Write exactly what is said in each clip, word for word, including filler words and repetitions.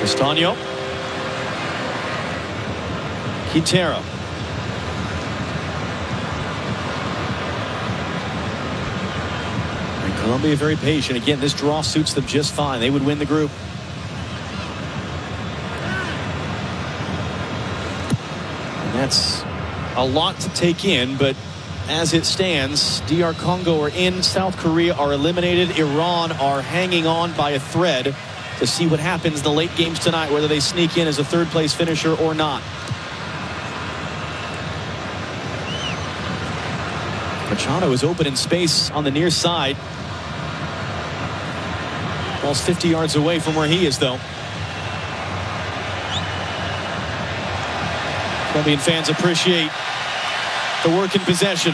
Castaño. Quintero. And Colombia very patient. Again, this draw suits them just fine. They would win the group. And that's a lot to take in, but as it stands, D R Congo are in, South Korea are eliminated, Iran are hanging on by a thread to see what happens in the late games tonight, whether they sneak in as a third place finisher or not. Machado is open in space on the near side. Ball's fifty yards away from where he is, though. Colombian fans appreciate the work in possession.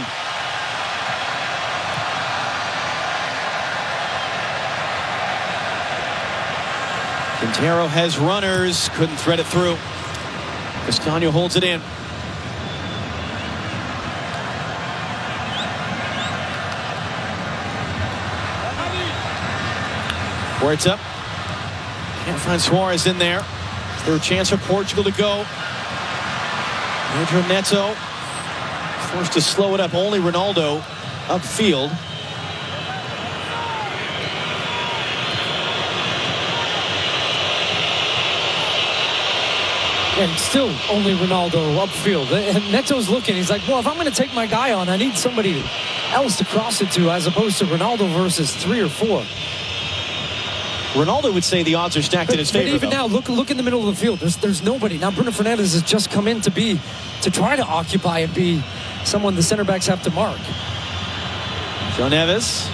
Quintero has runners, couldn't thread it through. Castaño holds it in. Huerta can't find Suarez in there. Is there a chance for Portugal to go? Pedro Neto forced to slow it up. Only Ronaldo upfield. And still only Ronaldo upfield. And Neto's looking. He's like, well, if I'm going to take my guy on, I need somebody else to cross it to, as opposed to Ronaldo versus three or four. Ronaldo would say the odds are stacked but, in his favor. But even though. now, look look in the middle of the field. There's there's nobody. Now Bruno Fernandes has just come in to be to try to occupy and be someone the center backs have to mark. João Neves.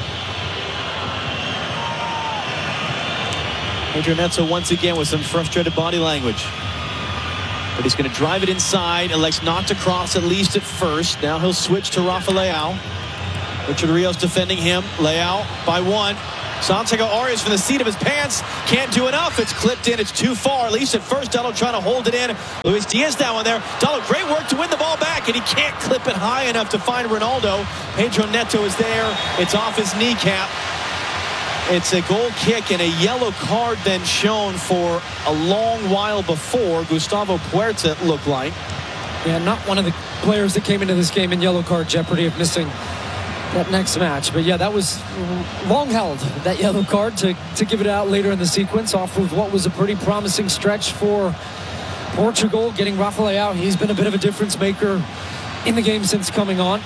Pedro Neto once again with some frustrated body language. But he's going to drive it inside. Elects not to cross, at least at first. Now he'll switch to Rafa Leao. Richard Rios defending him. Leao by one. Santiago Arias from the seat of his pants. Can't do enough. It's clipped in. It's too far. At least at first, Dalot trying to hold it in. Luis Diaz down there. Dalot, great work to win the ball back, and he can't clip it high enough to find Ronaldo. Pedro Neto is there. It's off his kneecap. It's a goal kick and a yellow card then shown for a long while before. Gustavo Puerta, it looked like. Yeah, not one of the players that came into this game in yellow card jeopardy of missing that next match. But yeah, that was long held, that yellow card, to, to give it out later in the sequence off of what was a pretty promising stretch for Portugal, getting Rafa Leao. He's been a bit of a difference maker in the game since coming on.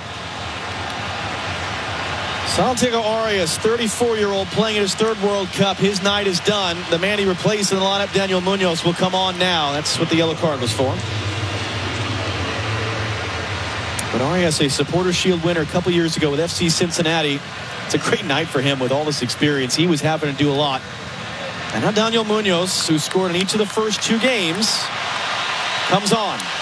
Santiago Arias, thirty-four-year-old, playing in his third World Cup. His night is done. The man he replaced in the lineup, Daniel Munoz, will come on now. That's what the yellow card was for. But Arias, a Supporters Shield winner a couple years ago with F C Cincinnati. It's a great night for him with all this experience. He was having to do a lot. And now Daniel Munoz, who scored in each of the first two games, comes on.